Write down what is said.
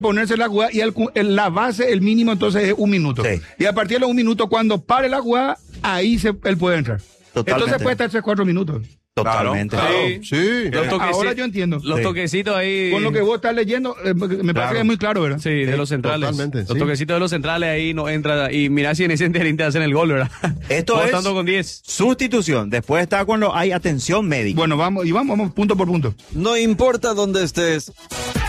ponerse la jugada y la base, el mínimo entonces es 1 minuto. Sí. Y a partir de los 1 minuto, cuando pare la jugada, ahí él puede entrar. Totalmente. Entonces puede estar 3-4 minutos. Totalmente. Claro. Sí. Ahora yo entiendo. Los toquecitos ahí. Con lo que vos estás leyendo, me parece que es muy claro, ¿verdad? Sí, de los centrales. Totalmente. Los toquecitos de los centrales ahí no entra. Y mirá si en ese interín te hacen el gol, ¿verdad? Esto es con 10. Sustitución. Después está cuando hay atención médica. Bueno, vamos punto por punto. No importa dónde estés.